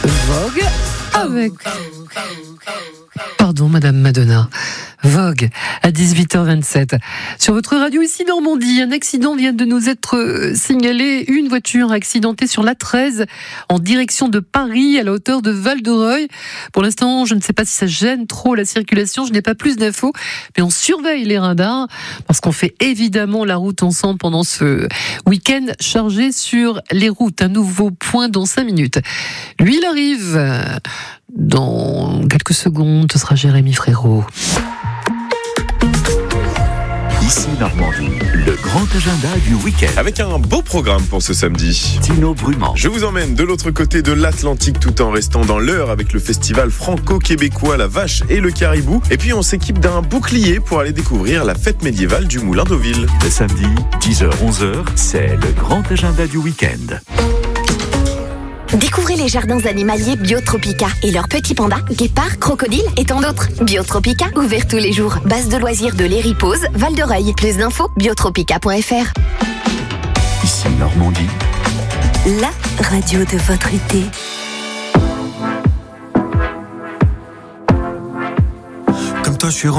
Vogue avec... Pardon, Madame Madonna. Vogue à 18h27. Sur votre radio ici Normandie, un accident vient de nous être signalé. Une voiture accidentée sur l'A13 en direction de Paris à la hauteur de Val-de-Reuil. Pour l'instant, je ne sais pas si ça gêne trop la circulation. Je n'ai pas plus d'infos, mais on surveille les radars parce qu'on fait évidemment la route ensemble pendant ce week-end chargé sur les routes. Un nouveau point dans 5 minutes. Lui, il arrive dans quelques secondes. Ce sera Jérémy Frérot. Ici Normandie, le grand agenda du week-end. Avec un beau programme pour ce samedi. Tino Brumand. Je vous emmène de l'autre côté de l'Atlantique tout en restant dans l'heure avec le festival franco-québécois La Vache et le Caribou. Et puis on s'équipe d'un bouclier pour aller découvrir la fête médiévale du Moulin d'Auville. Le samedi, 10h-11h, c'est le grand agenda du week-end. Découvrez les jardins animaliers Biotropica et leurs petits pandas, guépards, crocodiles et tant d'autres. Biotropica, ouvert tous les jours. Base de loisirs de l'Héripose, Val-de-Reuil. Plus d'infos, biotropica.fr. Ici Normandie, La radio de votre été. Comme toi, je suis